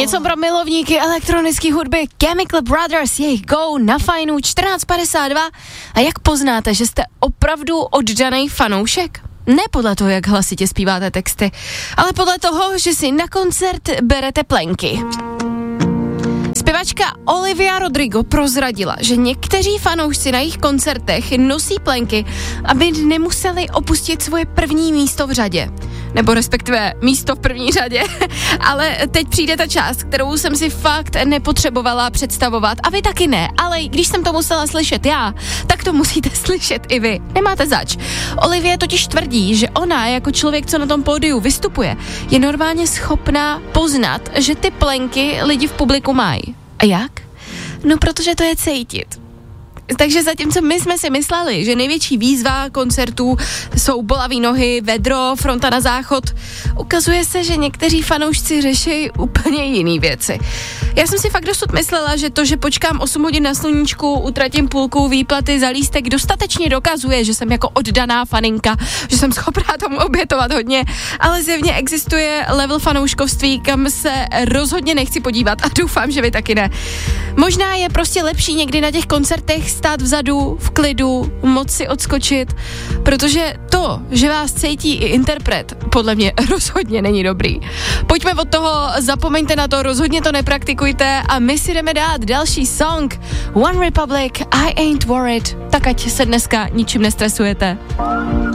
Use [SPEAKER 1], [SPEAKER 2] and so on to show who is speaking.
[SPEAKER 1] Něco pro milovníky elektronické hudby, Chemical Brothers, jejich Go na Fajnu 14:52. A jak poznáte, že jste opravdu oddaný fanoušek? Ne podle toho, jak hlasitě zpíváte texty, ale podle toho, že si na koncert berete plenky. Zpěvačka Olivia Rodrigo prozradila, že někteří fanoušci na jejich koncertech nosí plenky, aby nemuseli opustit svoje první místo v řadě. Nebo respektive místo v první řadě. Ale teď přijde ta část, kterou jsem si fakt nepotřebovala představovat. A vy taky ne. Ale když jsem to musela slyšet já, tak to musíte slyšet i vy. Nemáte zač. Olivia totiž tvrdí, že ona jako člověk, co na tom pódiu vystupuje, je normálně schopná poznat, že ty plenky lidi v publiku mají. A jak? No, protože to je cítit. Takže zatímco my jsme si mysleli, že největší výzva koncertů jsou bolavý nohy, vedro, fronta na záchod, ukazuje se, že někteří fanoušci řeší úplně jiný věci. Já jsem si fakt dosud myslela, že to, že počkám 8 hodin na sluníčku, utratím půlku výplaty za lístek, dostatečně dokazuje, že jsem jako oddaná faninka, že jsem schopná tomu obětovat hodně, ale zjevně existuje level fanouškovství, kam se rozhodně nechci podívat a doufám, že vy taky ne. Možná je prostě lepší někdy na těch koncertech stát vzadu, v klidu, moci odskočit, protože to, že vás cítí i interpret, podle mě rozhodně není dobrý. Pojďme od toho, zapomeňte na to, rozhodně to nepraktikujte a my si jdeme dát další song One Republic, I Ain't Worried, tak ať se dneska ničím nestresujete.